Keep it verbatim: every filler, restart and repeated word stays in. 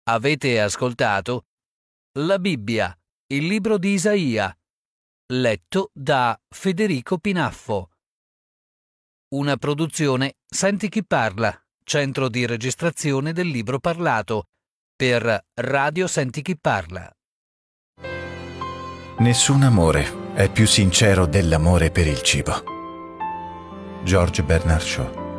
Avete ascoltato La Bibbia, il libro di Isaia, letto da Federico Pinaffo. Una produzione Senti chi parla, centro di registrazione del libro parlato, per Radio Senti chi parla. Nessun amore è più sincero dell'amore per il cibo. George Bernard Shaw.